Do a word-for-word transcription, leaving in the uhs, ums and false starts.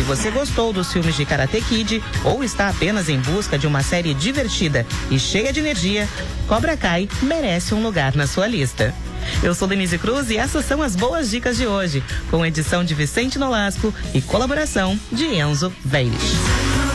Se você gostou dos filmes de Karate Kid ou está apenas em busca de uma série divertida e cheia de energia, Cobra Kai merece um lugar na sua lista. Eu sou Denise Cruz e essas são as boas dicas de hoje, com edição de Vicente Nolasco e colaboração de Enzo Veires.